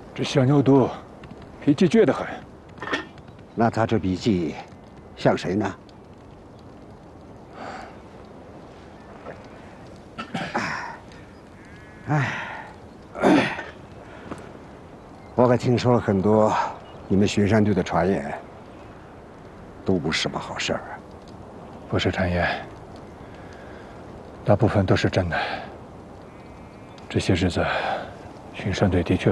这小牛犊脾气倔得很。 那他这笔记像谁呢？我可听说了很多你们巡山队的传言，都不是什么好事儿。 不是传言，大部分都是真的。这些日子，巡山队的确